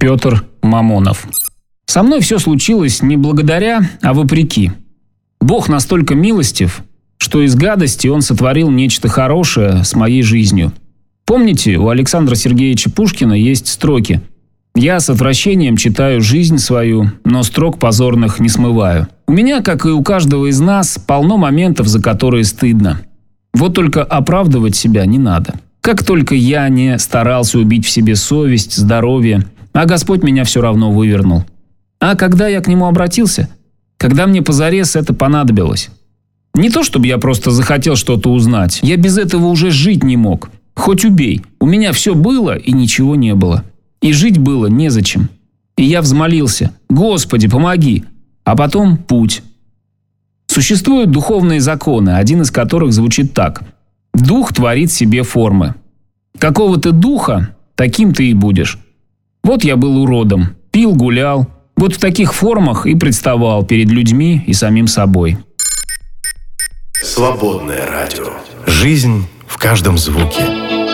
Петр Мамонов. Со мной все случилось не благодаря, а вопреки. Бог настолько милостив, что из гадости Он сотворил нечто хорошее с моей жизнью. Помните, у Александра Сергеевича Пушкина есть строки: «Я с отвращением читаю жизнь свою, но строк позорных не смываю». У меня, как и у каждого из нас, полно моментов, за которые стыдно. Вот только оправдывать себя не надо. Как только я не старался убить в себе совесть, здоровье, а Господь меня все равно вывернул. А когда я к Нему обратился? Когда мне позарез это понадобилось. Не то, чтобы я просто захотел что-то узнать. Я без этого уже жить не мог. Хоть убей. У меня все было и ничего не было. И жить было незачем. И я взмолился: «Господи, помоги!» А потом путь. Существуют духовные законы, один из которых звучит так: дух творит себе формы. Какого ты духа, таким ты и будешь. Вот я был уродом, пил, гулял. Вот в таких формах и представал перед людьми и самим собой. Свободное радио. Жизнь в каждом звуке.